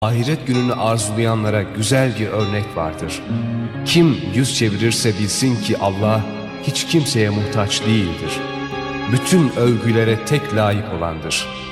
Ahiret gününü arzulayanlara güzel bir örnek vardır. Kim yüz çevirirse bilsin ki Allah hiç kimseye muhtaç değildir. Bütün övgülere tek layık olandır.